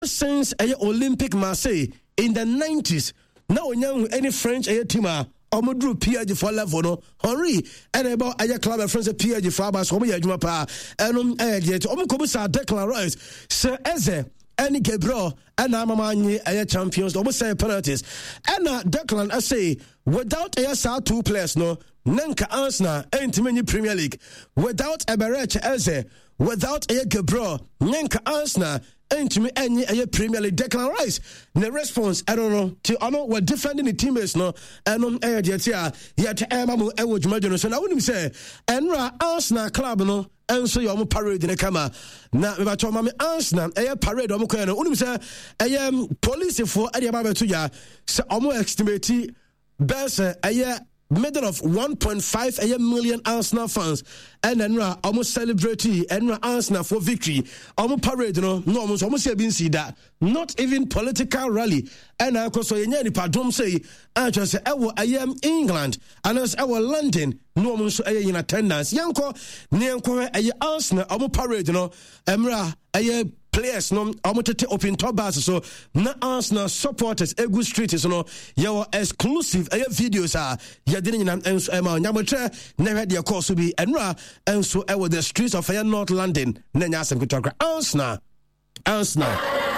since Olympic Marseille in the 90s. Now any French team Omodru PSG for level no Henry and about club friends PSG for abas omo yadwuma pa enom jet omo kobusa Declan Rice Sir Eze any Gabriel and Amamani champions almost say penalties and Declan I say without two players no Nanka Arsenal ain't many Premier League without Eberechi Eze without Gabriel Nanka Arsenal ain't me any Premier League. Declan Rice the response I don't know to we're defending the teammates no and yet Emamu Ewo so I wouldn't say and Arsenal club no and so you parade in the camera now me bacho mama Arsenal parade omo koya no unim say police for adiaba to ya so omo estimate best middle of 1.5 million Arsenal fans and then almost celebrate and Arsenal for victory almost parade no almost been see that not even political rally and I so any pardon say I just say I am England and as our London no almost in attendance yanko Arsenal almost parade no emra players no amotete open top bars so na Arsenal supporters egu street is no your exclusive videos ya didn't enso ema nyamotre na hwe de course bi enra enso e with the streets of North London na nya asem kitokra Arsenal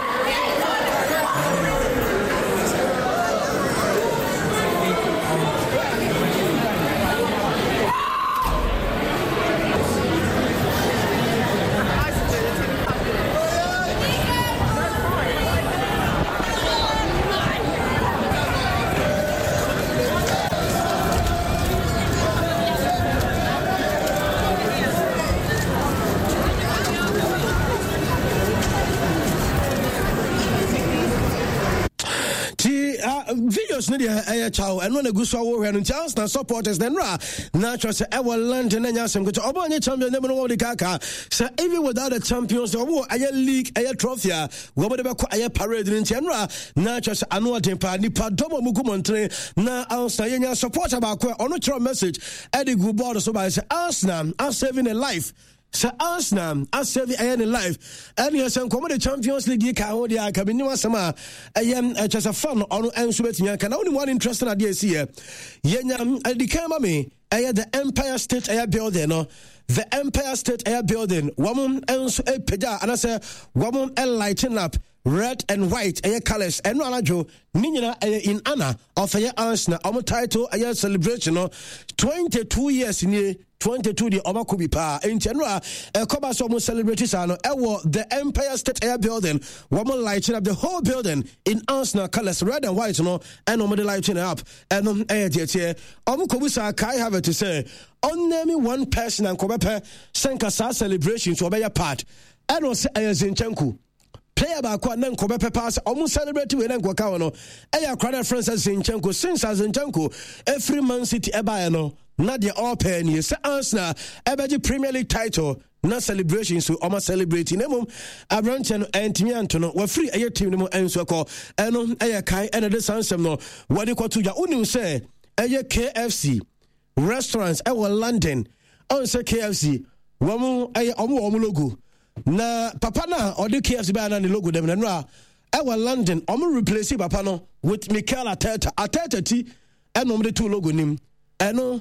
videos no dey chow and when go so we and Arsenal supporters then natural say our London and yasem go to obanye champion dem no dey kaka say even without the champions we league trophy we be ko parade in natural say anu atempa ni padomo mugumontre na Arsenal yenya supporter ba ko ono throw message e dey go board so by say Arsenal are saving a life. So Arsenal are serving in life. And you say, come the Champions League, Kahodia, Kabinua Sama, I am just a fun on and Subetia. Can only one interesting idea here. Yenya, I decame me, I had the Empire State Air Building, no. The Empire State Air Building, woman and a peda, and I say, woman and lighting up. Red and white colors and Ranajo Nina in honor of Arsenal title celebration 22 years in 22 the Omakubi Pa in general Kobas almost celebrated the Empire State Air Building woman lighting up the whole building in Arsenal colors red and white and the lighting up and Omukubusa Kai have to say on one person and Kobepe Sankasa celebration to obey a part and was Zinchenko player ba kwa nan ko be pass almost celebrate we nan ko ka no eya crowd friends Zinchenko since Zinchenko every Man City eba no na the all pair ni say Arsenal eba Premier League title na celebration so almost celebrating them Abranche no antimi anto we free eya team no enso ko eno eya kai ena de sansem no what they to ya unu say eya KFC restaurants ewa London on say KFC womu eya omu logo na papa na odi KFC ba na ni logo dem na no a London omo replace papa no with Mikel Arteta ti enom de two logo nim eno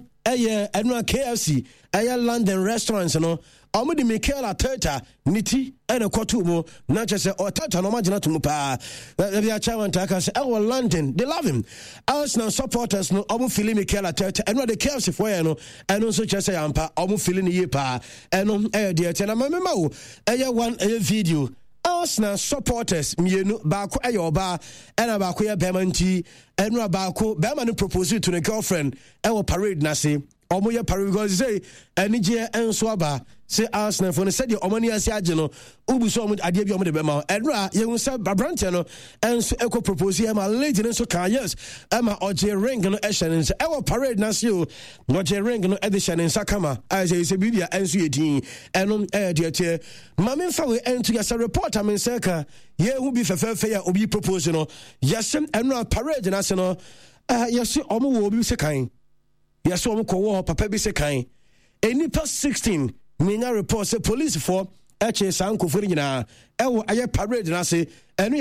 KFC London restaurants no omo de Mikel Arteta niti ene kotu mo na chese Arteta no magina to mo pa e bia chairman taka say London they love him Arsenal supporters no omo feeling Mikel Arteta eno de KFC for you no eno so chese yampa omo feeling ye pa eno de te na mama wo one video Arsenal supporters mienu baako oba ena baako ye bemanti eno baako bema no propose to the girlfriend ewo parade na say omo ye parade because say enije enso aba say Arsenal for said the omani ase age no ubu so omo ade bi omo de bema enra ye hu say Brante no enso eko propose e ma lady no so kan yes e ma oje ring no e hye say ewo parade na say o oje ring no e de hye sakama I say bibia enso ye din enom e de tie mame fa we ento ya report am say ka ye hu bi fefe ya obi propose no yes enra parade na say no yes omo wo obi se kan yes omo ko wo papa bi se kan enipa 16 Minya report say police for ɛkye saa nkɔfoɔ no nyinaa ɛwɔ ɛyɛ parade no ase ɛno